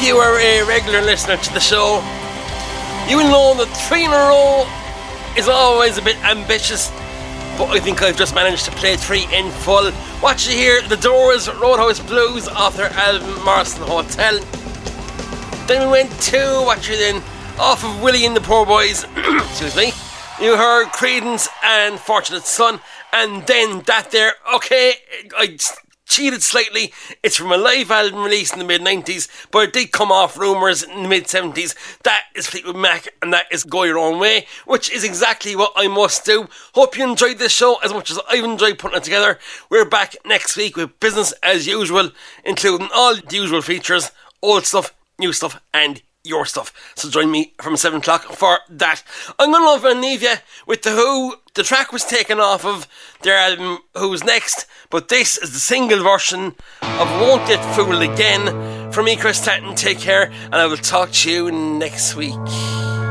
you are a regular listener to the show, you will know that 3 in a row is always a bit ambitious, but I think I've just managed to play 3 in full. What you hear, The Doors, Roadhouse Blues off their album Morrison Hotel. Then we went to, off of Willie and the Poor Boys, excuse me, you heard Creedence and Fortunate Son, and then that there, okay, I cheated slightly, it's from a live album released in the mid-90s, but it did come off Rumours in the mid-70s. That is Fleetwood Mac, and that is Go Your Own Way, which is exactly what I must do. Hope you enjoyed this show as much as I've enjoyed putting it together. We're back next week with business as usual, including all the usual features, old stuff, new stuff, and your stuff. So join me from 7 o'clock for that. I'm going to leave you with The Who. The track was taken off of their album Who's Next, but this is the single version of Won't Get Fooled Again. From me, Chris Tatton, take care, and I will talk to you next week.